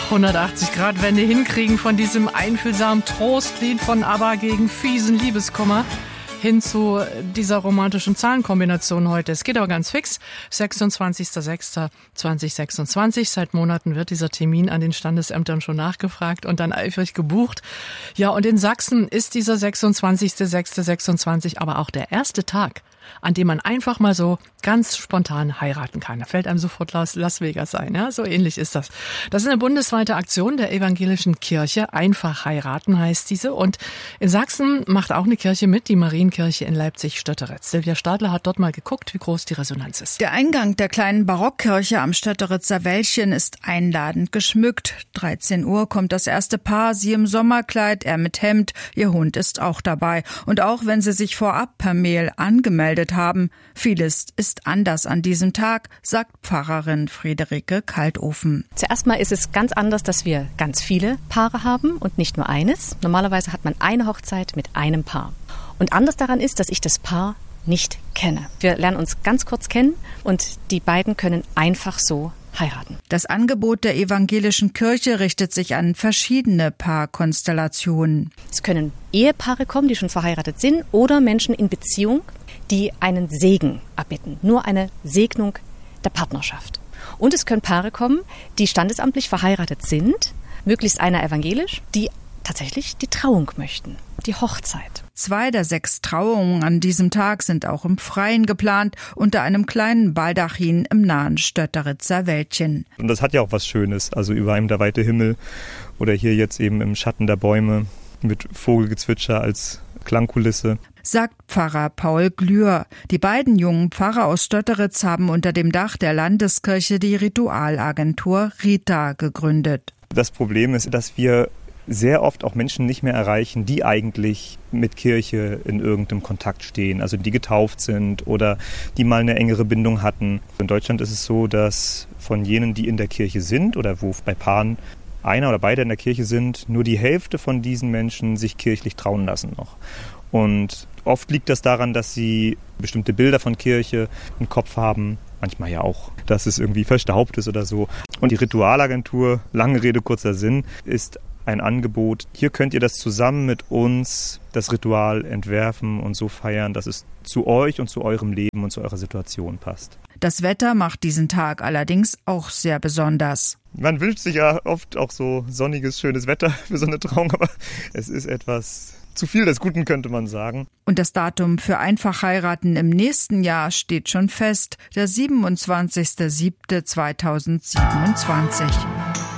180-Grad-Wende hinkriegen von diesem einfühlsamen Trostlied von ABBA gegen fiesen Liebeskummer hin zu dieser romantischen Zahlenkombination heute. Es geht aber ganz fix. 26.06.2026. Seit Monaten wird dieser Termin an den Standesämtern schon nachgefragt und dann eifrig gebucht. Ja, und in Sachsen ist dieser 26.06.26 aber auch der erste Tag, an dem man einfach mal so ganz spontan heiraten kann. Da fällt einem sofort Las Vegas ein. Ja? So ähnlich ist das. Das ist eine bundesweite Aktion der evangelischen Kirche. Einfach heiraten heißt diese. Und in Sachsen macht auch eine Kirche mit, die Marienkirche in Leipzig-Stötteritz. Silvia Stadler hat dort mal geguckt, wie groß die Resonanz ist. Der Eingang der kleinen Barockkirche am Stötteritzer Wäldchen ist einladend geschmückt. 13 Uhr kommt das erste Paar, sie im Sommerkleid, er mit Hemd. Ihr Hund ist auch dabei. Und auch wenn sie sich vorab per Mail angemeldet haben, vieles ist anders an diesem Tag, sagt Pfarrerin Friederike Kaltofen. Zuerst mal ist es ganz anders, dass wir ganz viele Paare haben und nicht nur eines. Normalerweise hat man eine Hochzeit mit einem Paar. Und anders daran ist, dass ich das Paar nicht kenne. Wir lernen uns ganz kurz kennen und die beiden können einfach so heiraten. Das Angebot der evangelischen Kirche richtet sich an verschiedene Paarkonstellationen. Es können Ehepaare kommen, die schon verheiratet sind, oder Menschen in Beziehung, die einen Segen erbitten. Nur eine Segnung der Partnerschaft. Und es können Paare kommen, die standesamtlich verheiratet sind, möglichst einer evangelisch, die tatsächlich die Trauung möchten, die Hochzeit. 2 der 6 Trauungen an diesem Tag sind auch im Freien geplant, unter einem kleinen Baldachin im nahen Stötteritzer Wäldchen. Und das hat ja auch was Schönes, also über einem der weite Himmel oder hier jetzt eben im Schatten der Bäume mit Vogelgezwitscher als Klangkulisse. Sagt Pfarrer Paul Glür. Die beiden jungen Pfarrer aus Stötteritz haben unter dem Dach der Landeskirche die Ritualagentur Rita gegründet. Das Problem ist, dass wir sehr oft auch Menschen nicht mehr erreichen, die eigentlich mit Kirche in irgendeinem Kontakt stehen, also die getauft sind oder die mal eine engere Bindung hatten. In Deutschland ist es so, dass von jenen, die in der Kirche sind oder wo bei Paaren einer oder beide in der Kirche sind, nur die Hälfte von diesen Menschen sich kirchlich trauen lassen noch. Und oft liegt das daran, dass sie bestimmte Bilder von Kirche im Kopf haben, manchmal ja auch, dass es irgendwie verstaubt ist oder so. Und die Ritualagentur, lange Rede, kurzer Sinn, ist ein Angebot. Hier könnt ihr das zusammen mit uns, das Ritual entwerfen und so feiern, dass es zu euch und zu eurem Leben und zu eurer Situation passt. Das Wetter macht diesen Tag allerdings auch sehr besonders. Man wünscht sich ja oft auch so sonniges, schönes Wetter für so eine Trauung, aber es ist etwas zu viel des Guten, könnte man sagen. Und das Datum für Einfachheiraten im nächsten Jahr steht schon fest, der 27.07.2027.